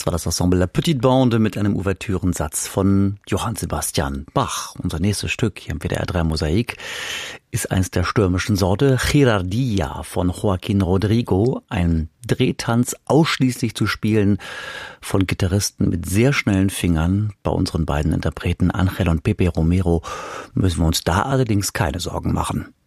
war das Ensemble La Petite Bande mit einem Ouvertürensatz von Johann Sebastian Bach. Unser nächstes Stück hier im WDR 3 Mosaik ist eins der stürmischen Sorte, Girardilla von Joaquín Rodrigo, ein Drehtanz ausschließlich zu spielen von Gitarristen mit sehr schnellen Fingern. Bei unseren beiden Interpreten Ángel und Pepe Romero müssen wir uns da allerdings keine Sorgen machen.